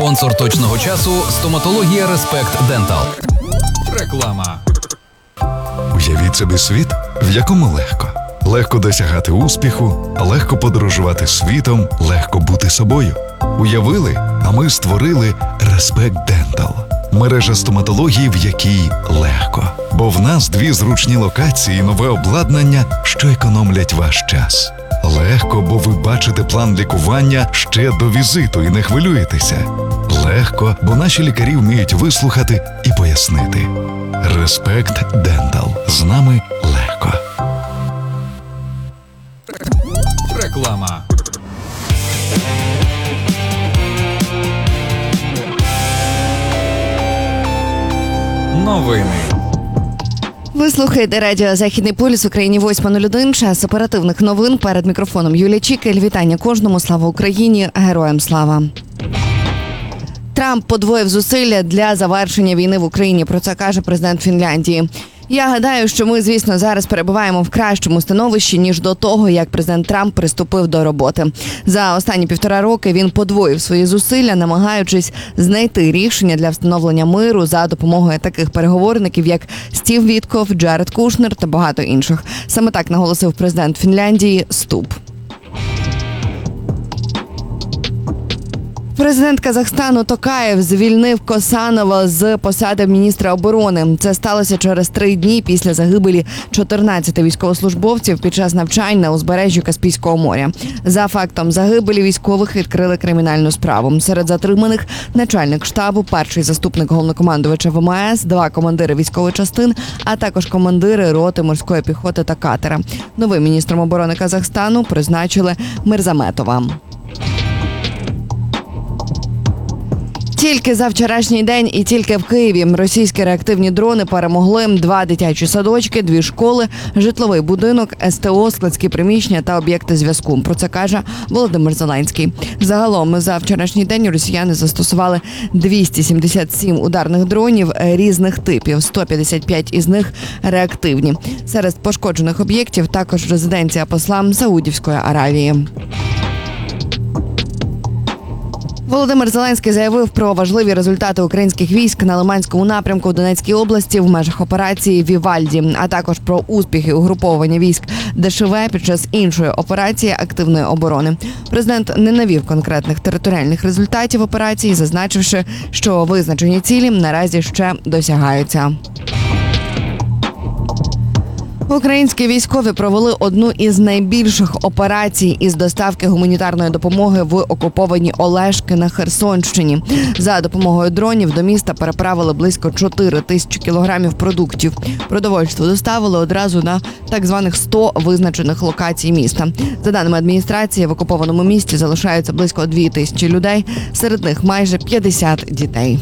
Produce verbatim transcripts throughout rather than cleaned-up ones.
Спонсор точного часу – стоматологія Респект Дентал. Реклама. Уявіть собі світ, в якому легко. Легко досягати успіху, легко подорожувати світом, легко бути собою. Уявили, а ми створили Респект Дентал. Мережа стоматології, в якій легко. Бо в нас дві зручні локації і нове обладнання, що економлять ваш час. Легко, бо ви бачите план лікування ще до візиту і не хвилюєтеся. Легко, бо наші лікарі вміють вислухати і пояснити. Респект Дентал. З нами легко. Реклама. Новини. Ви слухаєте радіо «Західний полюс», в Україні восьма нуль один, час оперативних новин. Перед мікрофоном Юлія Чікель. Вітання кожному. Слава Україні. Героям слава. Трамп подвоїв зусилля для завершення війни в Україні. Про це каже президент Фінляндії. Я гадаю, що ми, звісно, зараз перебуваємо в кращому становищі, ніж до того, як президент Трамп приступив до роботи. За останні півтора роки він подвоїв свої зусилля, намагаючись знайти рішення для встановлення миру за допомогою таких переговорників, як Стів Вітков, Джаред Кушнер та багато інших. Саме так наголосив президент Фінляндії Ступ. Президент Казахстану Токаєв звільнив Косанова з посади міністра оборони. Це сталося через три дні після загибелі чотирнадцяти військовослужбовців під час навчань на узбережжі Каспійського моря. За фактом загибелі військових відкрили кримінальну справу. Серед затриманих – начальник штабу, перший заступник головнокомандувача ВМС, два командири військових частин, а також командири роти морської піхоти та катера. Новим міністром оборони Казахстану призначили Мирзаметова. Тільки за вчорашній день і тільки в Києві російські реактивні дрони перемогли два дитячі садочки, дві школи, житловий будинок, СТО, складські приміщення та об'єкти зв'язку. Про це каже Володимир Зеленський. Загалом за вчорашній день росіяни застосували двісті сімдесят сім ударних дронів різних типів, сто п'ятдесят п'ять із них реактивні. Серед пошкоджених об'єктів також резиденція посла Саудівської Аравії. Володимир Зеленський заявив про важливі результати українських військ на Лиманському напрямку в Донецькій області в межах операції «Вівальді», а також про успіхи угруповування військ ДШВ під час іншої операції активної оборони. Президент не навів конкретних територіальних результатів операції, зазначивши, що визначені цілі наразі ще досягаються. Українські військові провели одну із найбільших операцій із доставки гуманітарної допомоги в окуповані Олешки на Херсонщині. За допомогою дронів до міста переправили близько чотири тисячі кілограмів продуктів. Продовольство доставили одразу на так званих сто визначених локацій міста. За даними адміністрації, в окупованому місті залишаються близько дві тисячі людей, серед них майже п'ятдесят дітей.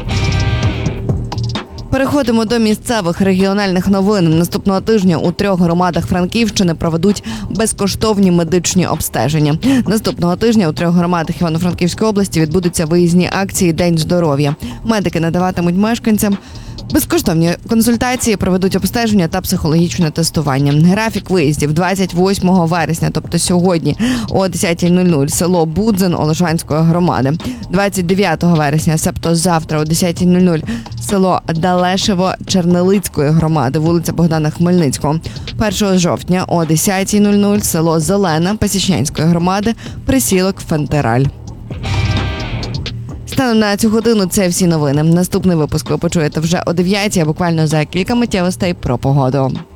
Переходимо до місцевих регіональних новин. Наступного тижня у трьох громадах Франківщини проведуть безкоштовні медичні обстеження. Наступного тижня у трьох громадах Івано-Франківської області відбудуться виїзні акції «День здоров'я». Медики надаватимуть мешканцям безкоштовні консультації, проведуть обстеження та психологічне тестування. Графік виїздів двадцять восьмого вересня, тобто сьогодні, о десятій нуль нуль, село Будзин Олешанської громади. двадцять дев'ятого вересня, себто завтра, о десятій нуль нуль, село Далешево Чернелицької громади, вулиця Богдана Хмельницького. першого жовтня, о десятій нуль нуль, село Зелена Пасічнянської громади, присілок Фентераль. Станом на цю годину це всі новини. Наступний випуск ви почуєте вже о дев'ятій, а буквально за кілька миттєвостей про погоду.